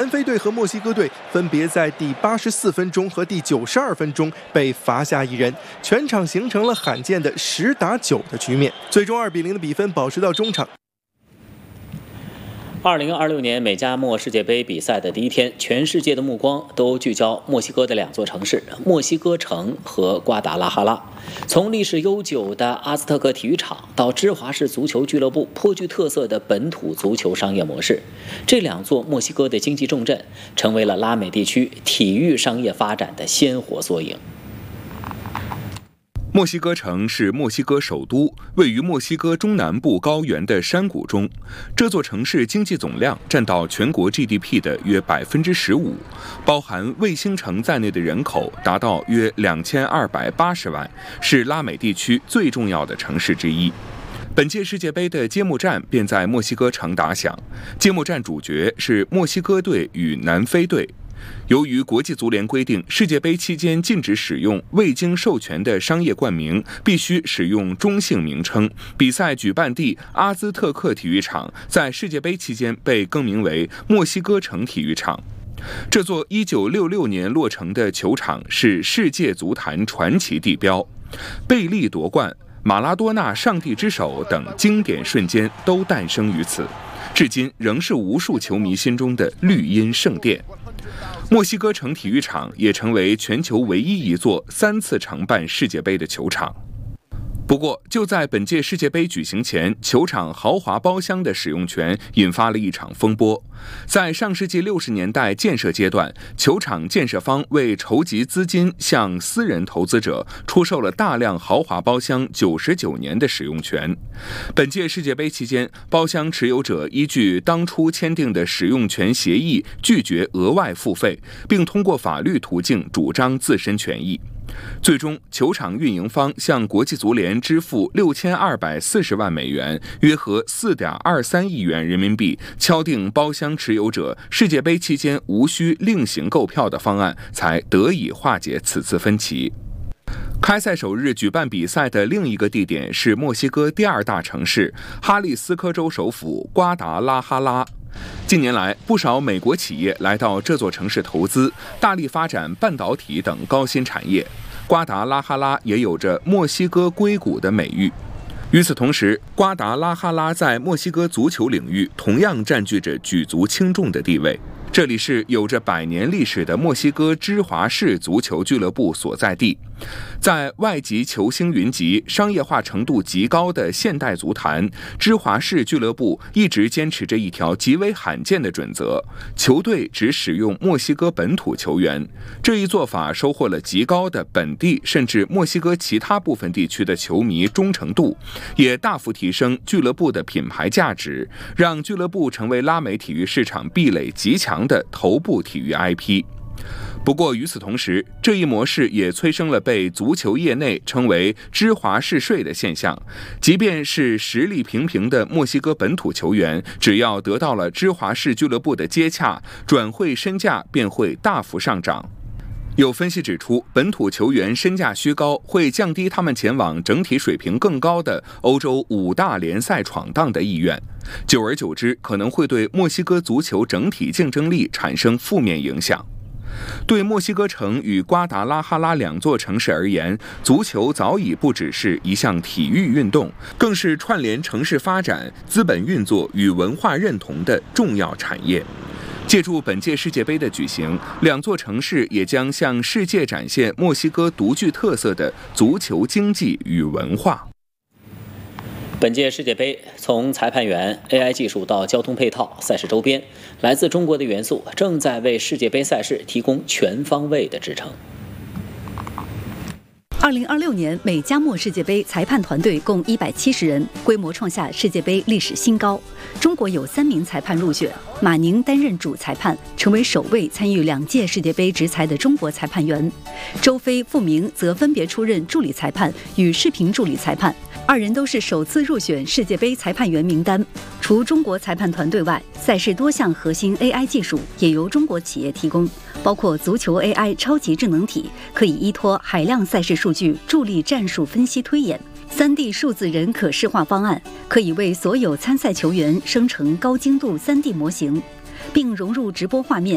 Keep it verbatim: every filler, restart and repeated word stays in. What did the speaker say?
非队和墨西哥队分别在第八十四分钟和第九十二分钟被罚下一人，全场形成了罕见的十打九的局面，最终二比零的比分保持到中场。 二零二六年美加墨世界杯比赛的第一天，全世界的目光都聚焦墨西哥的两座城市——墨西哥城和瓜达拉哈拉。从历史悠久的阿兹特克体育场到芝华士足球俱乐部颇具特色的本土足球商业模式，这两座墨西哥的经济重镇成为了拉美地区体育商业发展的鲜活缩影。 墨西哥城是墨西哥首都，位于墨西哥中南部高原的山谷中。这座城市经济总量占到全国 G D P 的约百分之十五，包含卫星城在内的人口达到约两千二百八十万，是拉美地区最重要的城市之一。本届世界杯的揭幕战便在墨西哥城打响，揭幕战主角是墨西哥队与南非队。由于国际足联规定，世界杯期间禁止使用未经授权的商业冠名，必须使用中性名称。比赛举办地阿兹特克体育场在世界杯期间被更名为墨西哥城体育场。这座一九六六年落成的球场是世界足坛传奇地标，贝利夺冠、马拉多纳上帝之手等经典瞬间都诞生于此，至今仍是无数球迷心中的绿茵圣殿。墨西哥城体育场也成为全球唯一一座三次承办世界杯的球场。不过，就在本届世界杯举行前，球场豪华包厢的使用权引发了一场风波。在上世纪六十年代建设阶段，球场建设方为筹集资金，向私人投资者出售了大量豪华包厢九十九年的使用权。本届世界杯期间，包厢持有者依据当初签订的使用权协议，拒绝额外付费，并通过法律途径主张自身权益。最终，球场运营方向国际足联支付六千二百四十万美元，约合四点二三亿元人民币，敲定包厢持有者世界杯期间无需另行购票的方案，才得以化解此次分歧。开赛首日举办比赛的另一个地点是墨西哥第二大城市哈利斯科州首府瓜达拉哈拉。近年来，不少美国企业来到这座城市投资，大力发展半导体等高新产业。瓜达拉哈拉也有着墨西哥硅谷的美誉。与此同时，瓜达拉哈拉在墨西哥足球领域同样占据着举足轻重的地位。这里是有着百年历史的墨西哥芝华士足球俱乐部所在地。在外籍球星云集、商业化程度极高的现代足坛，芝华士俱乐部一直坚持着一条极为罕见的准则：球队只使用墨西哥本土球员。这一做法收获了极高的本地甚至墨西哥其他部分地区的球迷忠诚度，也大幅提升俱乐部的品牌价值，让俱乐部成为拉美体育市场壁垒极强的头部体育 I P。不过与此同时，这一模式也催生了被足球业内称为芝华士税的现象。即便是实力平平的墨西哥本土球员，只要得到了芝华士俱乐部的接洽，转会身价便会大幅上涨。有分析指出，本土球员身价虚高会降低他们前往整体水平更高的欧洲五大联赛闯荡的意愿，久而久之可能会对墨西哥足球整体竞争力产生负面影响。对墨西哥城与瓜达拉哈拉两座城市而言，足球早已不只是一项体育运动，更是串联城市发展、资本运作与文化认同的重要产业。借助本届世界杯的举行，两座城市也将向世界展现墨西哥独具特色的足球经济与文化。 本届世界杯从裁判员、A I 技术到交通配套、赛事周边，来自中国的元素正在为世界杯赛事提供全方位的支撑。 二零二六年美加墨世界杯裁判团队共一百七十人，规模创下世界杯历史新高。中国有三名裁判入选，马宁担任主裁判，成为首位参与两届世界杯执裁的中国裁判员。周飞、傅明则分别出任助理裁判与视频助理裁判，二人都是首次入选世界杯裁判员名单。除中国裁判团队外，赛事多项核心 A I 技术也由中国企业提供，包括足球 A I 超级智能体，可以依托海量赛事数据助力战术分析推演； 三 D 数字人可视化方案，可以为所有参赛球员生成高精度 三 D 模型，并融入直播画面，